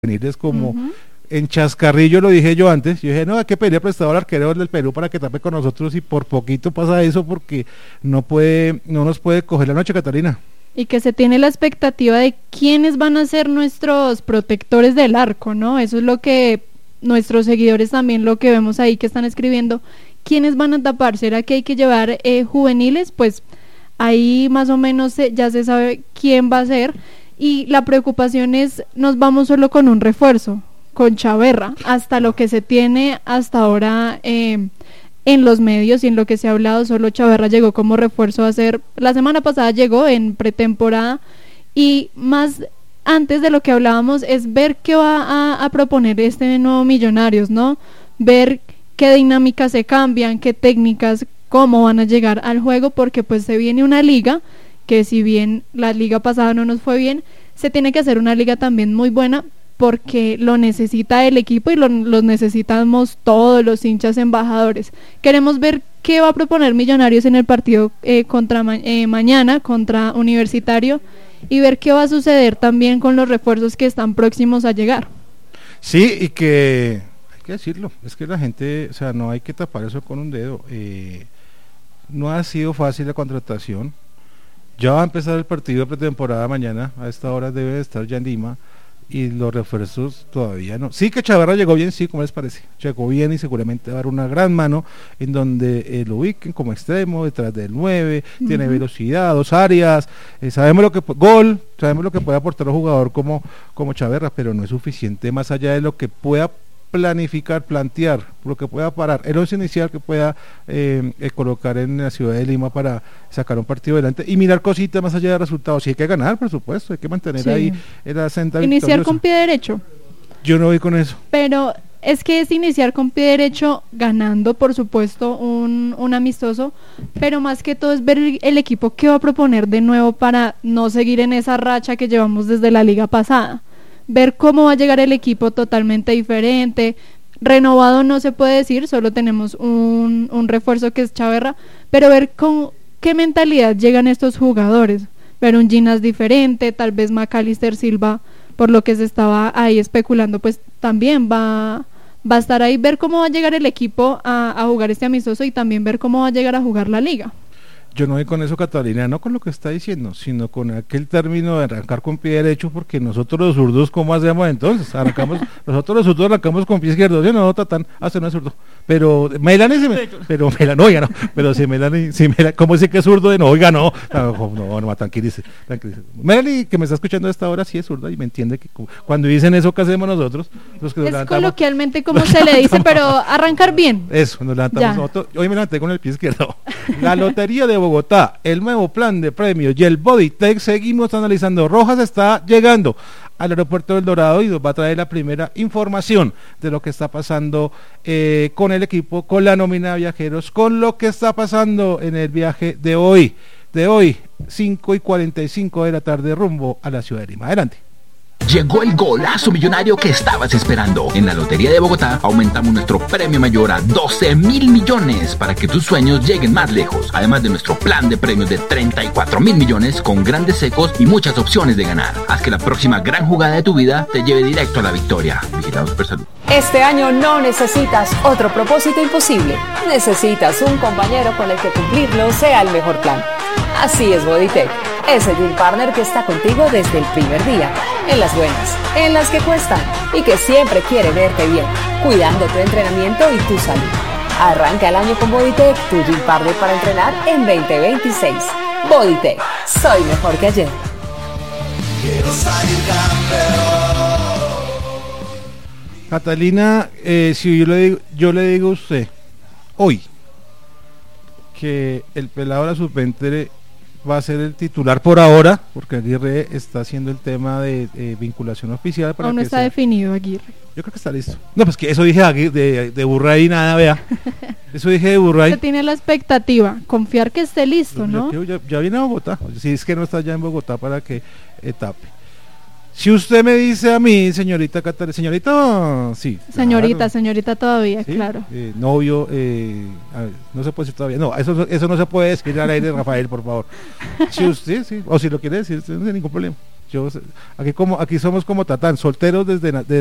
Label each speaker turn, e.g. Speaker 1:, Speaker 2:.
Speaker 1: juveniles como en chascarrillo, lo dije yo antes, yo dije, no, hay que pedirle prestado al arquero del Perú para que tape con nosotros, y por poquito pasa eso porque no nos puede coger la noche, Catalina.
Speaker 2: Y que se tiene la expectativa de quiénes van a ser nuestros protectores del arco, ¿no? Eso es lo que nuestros seguidores también, lo que vemos ahí que están escribiendo, ¿quiénes van a tapar? ¿Será que hay que llevar juveniles? Pues ahí más o menos ya se sabe quién va a ser, y la preocupación es, nos vamos solo con un refuerzo, con Chaverra, hasta lo que se tiene hasta ahora en los medios y en lo que se ha hablado, solo Chaverra llegó como refuerzo a hacer, la semana pasada llegó en pretemporada, y más antes de lo que hablábamos es ver qué va a proponer este nuevo Millonarios, ¿no? Ver qué dinámicas se cambian, qué técnicas, cómo van a llegar al juego, porque pues se viene una liga que, si bien la liga pasada no nos fue bien, se tiene que hacer una liga también muy buena, porque lo necesita el equipo y los necesitamos todos los hinchas embajadores. Queremos ver qué va a proponer Millonarios en el partido mañana contra Universitario, y ver qué va a suceder también con los refuerzos que están próximos a llegar.
Speaker 1: Sí, y que hay que decirlo, es que la gente, o sea, no hay que tapar eso con un dedo. No ha sido fácil la contratación. Ya va a empezar el partido de pretemporada mañana, a esta hora debe de estar ya en Lima, y los refuerzos todavía no. Sí que Chaverra llegó bien, sí, ¿cómo les parece? Llegó bien y seguramente va a dar una gran mano en donde lo ubiquen como extremo, detrás del 9, tiene velocidad, 2 áreas, sabemos lo que sabemos lo que puede aportar un jugador como Chaverra, pero no es suficiente más allá de lo que pueda planificar, plantear, lo que pueda parar, el once inicial que pueda colocar en la ciudad de Lima para sacar un partido adelante y mirar cositas más allá de resultados. Sí, hay que ganar, por supuesto, hay que mantener ahí la senda
Speaker 2: iniciar
Speaker 1: victoriosa.
Speaker 2: Con pie derecho.
Speaker 1: Yo no voy con eso.
Speaker 2: Pero es que es iniciar con pie derecho, ganando, por supuesto, un amistoso, pero más que todo es ver el equipo que va a proponer de nuevo para no seguir en esa racha que llevamos desde la liga pasada. Ver cómo va a llegar el equipo totalmente diferente, renovado no se puede decir, solo tenemos un refuerzo que es Chaverra, pero ver con qué mentalidad llegan estos jugadores, ver un Ginas diferente, tal vez Macalister Silva, por lo que se estaba ahí especulando, pues también va a estar ahí, ver cómo va a llegar el equipo a jugar este amistoso, y también ver cómo va a llegar a jugar la liga.
Speaker 1: Yo no voy con eso, Catalina, no con lo que está diciendo, sino con aquel término de arrancar con pie derecho, porque nosotros los zurdos, ¿cómo hacemos entonces? Nosotros los zurdos arrancamos con pie izquierdo, yo no, Tatán, no es zurdo, pero Melanie ¿cómo dice que es zurdo? No, tranquilice. Melanie, que me está escuchando a esta hora, sí es zurda y me entiende que cuando dicen eso, ¿qué hacemos nosotros? Los que nos levantamos,
Speaker 2: coloquialmente como se le dice, pero arrancar bien.
Speaker 1: Eso, nos levantamos nosotros, hoy me levanté con el pie izquierdo. La Lotería de Bogotá, el nuevo plan de premios y el Bodytech, seguimos analizando. Rojas está llegando al aeropuerto del Dorado y nos va a traer la primera información de lo que está pasando con el equipo, con la nómina de viajeros, con lo que está pasando en el viaje de hoy, 5:45 de la tarde, rumbo a la ciudad de Lima. Adelante.
Speaker 3: Llegó el golazo millonario que estabas esperando. En la Lotería de Bogotá aumentamos nuestro premio mayor a 12.000 millones para que tus sueños lleguen más lejos. Además de nuestro plan de premios de 34.000 millones con grandes secos y muchas opciones de ganar. Haz que la próxima gran jugada de tu vida te lleve directo a la victoria. Vigilado Supersalud.
Speaker 4: Este año no necesitas otro propósito imposible. Necesitas un compañero con el que cumplirlo sea el mejor plan. Así es Bodytech, ese gym partner que está contigo desde el primer día, en las buenas, en las que cuestan, y que siempre quiere verte bien, cuidando tu entrenamiento y tu salud. Arranca el año con Bodytech, tu gym partner para entrenar en 2026. Bodytech, soy mejor que ayer.
Speaker 5: Quiero salir campeón.
Speaker 1: Catalina, si yo le digo a usted hoy que el pelado de la sub-20 va a ser el titular por ahora, porque Aguirre está haciendo el tema de vinculación oficial.
Speaker 2: Aún no está definido Aguirre.
Speaker 1: Yo creo que está listo. No, pues que eso dije de Burray, nada, vea. Eso dije de Burray.
Speaker 2: Usted tiene la expectativa, confiar que esté listo, ¿no?
Speaker 1: Ya viene a Bogotá, si es que no está ya en Bogotá para que tape. Si usted me dice a mí, señorita Catalina, señorita, sí.
Speaker 2: Señorita todavía, ¿sí? Claro.
Speaker 1: Novio, no se puede decir todavía. No, eso no se puede decir al aire, Rafael, por favor. Si usted, sí, o si lo quiere decir, no hay ningún problema. Aquí somos como Tatán, solteros desde